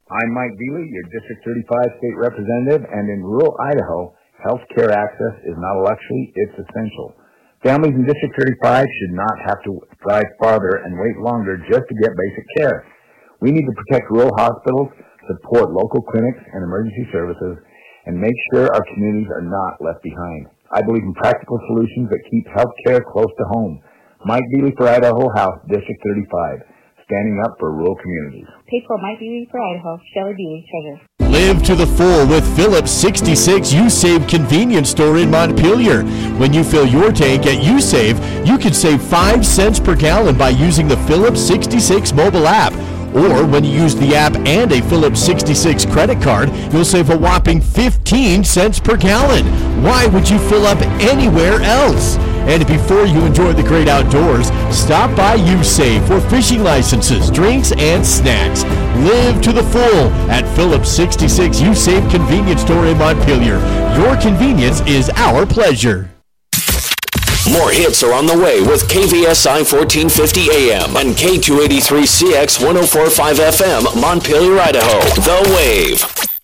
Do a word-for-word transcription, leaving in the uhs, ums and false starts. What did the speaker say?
I'm Mike Bealey, your District thirty-five state representative, and in rural Idaho, health care access is not a luxury, it's essential. Families in District thirty-five should not have to drive farther and wait longer just to get basic care. We need to protect rural hospitals, support local clinics and emergency services, and make sure our communities are not left behind. I believe in practical solutions that keep health care close to home. Mike Bealey for Idaho House, District thirty-five. Standing up for rural communities. Paid for Mike Bealey for Idaho. Shelley Bealey, Treasurer. Live to the full with Phillips sixty-six U-Save convenience store in Montpelier. When you fill your tank at U-Save, you can save five cents per gallon by using the Phillips sixty-six mobile app. Or when you use the app and a Phillips sixty-six credit card, you'll save a whopping fifteen cents per gallon. Why would you fill up anywhere else? And before you enjoy the great outdoors, stop by U-Save for fishing licenses, drinks, and snacks. Live to the full at Phillips sixty-six U-Save convenience store in Montpelier. Your convenience is our pleasure. More hits are on the way with K V S I fourteen fifty A M and K two eighty-three C X one oh four point five F M, Montpelier, Idaho. The Wave.